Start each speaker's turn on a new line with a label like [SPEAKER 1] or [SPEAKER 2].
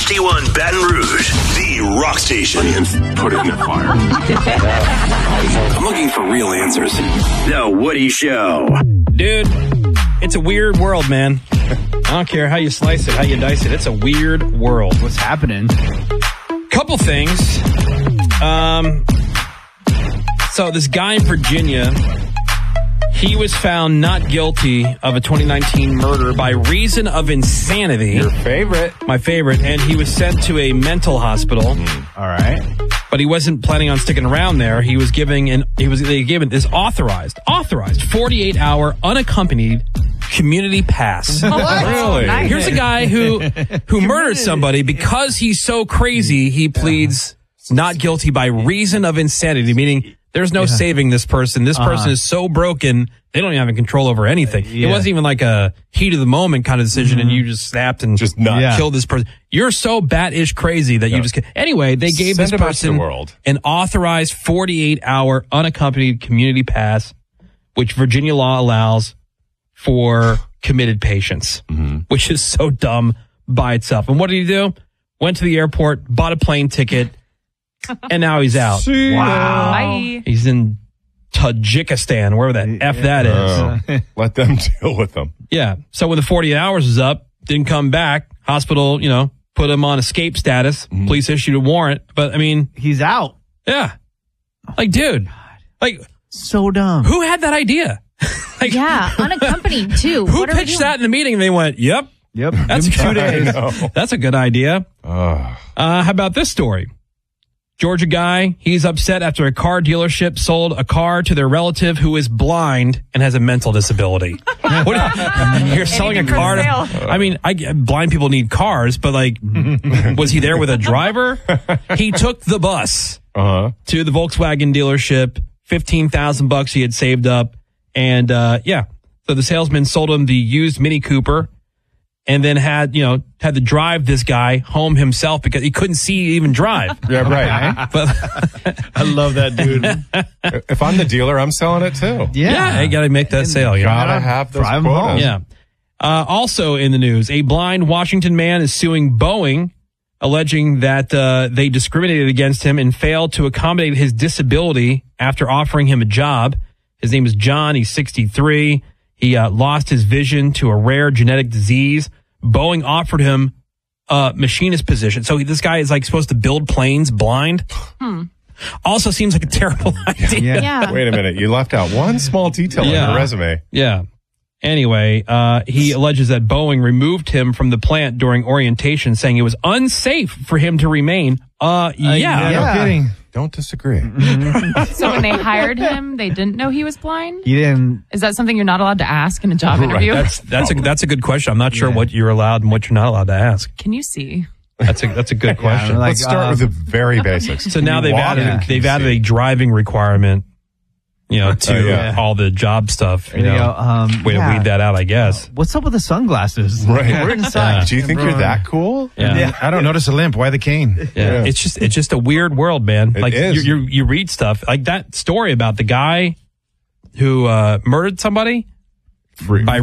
[SPEAKER 1] HD1 Baton Rouge, the rock station.
[SPEAKER 2] Put it in the fire. I'm looking for real answers.
[SPEAKER 1] The Woody Show.
[SPEAKER 3] Dude, it's a weird world, man. I don't care how you slice it, how you dice it. It's a weird world.
[SPEAKER 4] What's happening?
[SPEAKER 3] Couple things. So this guy in Virginia, he was found not guilty of a 2019 murder by reason of insanity.
[SPEAKER 5] Your favorite.
[SPEAKER 3] My favorite. And he was sent to a mental hospital.
[SPEAKER 4] All right.
[SPEAKER 3] But he wasn't planning on sticking around there. They gave it this authorized 48-hour unaccompanied community pass.
[SPEAKER 5] Really?
[SPEAKER 6] Nice.
[SPEAKER 3] Here's a guy who murdered somebody because he's so crazy. He pleads not guilty by reason of insanity, meaning there's no saving this person. This person is so broken, they don't even have control over anything. It wasn't even like a heat of the moment kind of decision, and you just snapped and
[SPEAKER 5] Just not.
[SPEAKER 3] killed this person. You're so bat-ish crazy that you just... Anyway, they gave
[SPEAKER 5] Send
[SPEAKER 3] this
[SPEAKER 5] him out to
[SPEAKER 3] person
[SPEAKER 5] the world.
[SPEAKER 3] an authorized 48-hour unaccompanied community pass, which Virginia law allows for committed patients, which is so dumb by itself. And what did he do? Went to the airport, bought a plane ticket, and now he's out.
[SPEAKER 4] Wow.
[SPEAKER 6] Bye.
[SPEAKER 3] He's in Tajikistan, wherever that F that is.
[SPEAKER 5] Let them deal with them.
[SPEAKER 3] Yeah. So when the 48 hours was up, didn't come back, hospital, put him on escape status. Police issued a warrant. But, I mean,
[SPEAKER 4] He's out.
[SPEAKER 3] yeah. Like, dude, like,
[SPEAKER 4] So dumb.
[SPEAKER 3] who had that idea? Like,
[SPEAKER 6] Yeah, unaccompanied too.
[SPEAKER 3] who
[SPEAKER 6] What are we
[SPEAKER 3] pitched
[SPEAKER 6] doing?
[SPEAKER 3] that in the meeting? And they went, yep.
[SPEAKER 4] Yep.
[SPEAKER 3] That's
[SPEAKER 4] Give him 2 days.
[SPEAKER 3] That's a good idea. How about this story? Georgia guy, he's upset after a car dealership sold a car to their relative who is blind and has a mental disability. You're selling a
[SPEAKER 6] Anything for
[SPEAKER 3] car to...
[SPEAKER 6] sale.
[SPEAKER 3] I mean, blind people need cars, but like, was he there with a driver? He took the bus to the Volkswagen dealership, $15,000 he had saved up. And so the salesman sold him the used Mini Cooper and then had to drive this guy home himself because he couldn't even drive.
[SPEAKER 5] Yeah, right.
[SPEAKER 3] But
[SPEAKER 4] I love that dude.
[SPEAKER 5] If I'm the dealer, I'm selling it too.
[SPEAKER 3] yeah, you got to make that sale.
[SPEAKER 5] Gotta have those
[SPEAKER 4] drive 'em home.
[SPEAKER 5] quotas.
[SPEAKER 3] Yeah. Also in the news, a blind Washington man is suing Boeing, alleging that they discriminated against him and failed to accommodate his disability after offering him a job. His name is John. He's 63. He lost his vision to a rare genetic disease. Boeing offered him a machinist position. So this guy is like supposed to build planes blind. Also seems like a terrible idea.
[SPEAKER 6] Yeah.
[SPEAKER 5] Wait a minute. You left out one small detail on
[SPEAKER 3] Yeah.
[SPEAKER 5] your resume.
[SPEAKER 3] Yeah. Anyway, he alleges that Boeing removed him from the plant during orientation, saying it was unsafe for him to remain.
[SPEAKER 4] No kidding.
[SPEAKER 5] Don't disagree.
[SPEAKER 6] So when they hired him, they didn't know he was blind?
[SPEAKER 4] He didn't.
[SPEAKER 6] Is that something you're not allowed to ask in a job interview?
[SPEAKER 3] That's a good question. I'm not sure what you're allowed and what you're not allowed to ask.
[SPEAKER 6] Can you see?
[SPEAKER 3] That's a good question.
[SPEAKER 4] like,
[SPEAKER 5] Let's start with the very basics.
[SPEAKER 3] So now
[SPEAKER 5] You
[SPEAKER 3] they've
[SPEAKER 5] walk
[SPEAKER 3] added
[SPEAKER 5] in, you
[SPEAKER 3] a
[SPEAKER 5] see.
[SPEAKER 3] driving requirement, to
[SPEAKER 5] Yeah.
[SPEAKER 3] all the job stuff.
[SPEAKER 4] There you go.
[SPEAKER 3] Way to weed that out, I guess.
[SPEAKER 4] What's up with the sunglasses?
[SPEAKER 5] Right.
[SPEAKER 4] We're inside.
[SPEAKER 5] Do you think you're that cool?
[SPEAKER 3] Yeah.
[SPEAKER 7] I don't notice a limp. Why the cane?
[SPEAKER 3] Yeah. It's just a weird world, man.
[SPEAKER 5] It
[SPEAKER 3] Like
[SPEAKER 5] is.
[SPEAKER 3] you read stuff like that story about the guy who murdered somebody by